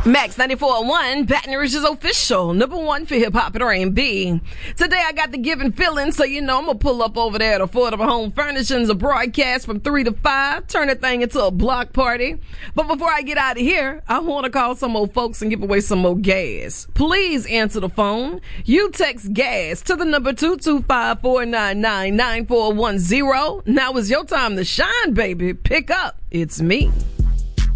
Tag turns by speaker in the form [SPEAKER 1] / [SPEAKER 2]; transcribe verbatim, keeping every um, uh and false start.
[SPEAKER 1] Max ninety-four point one, Baton Rouge's official number one for hip hop and R and B. Today I got the giving feeling, so you know I'm gonna pull up over there at Affordable Home Furnishings, a broadcast from three to five, turn the thing into a block party. But before I get out of here, I want to call some more folks and give away some more gas. Please answer the phone. You text gas to the number two two five, four nine nine, nine four one zero. Now is your time to shine, baby. Pick up. It's me.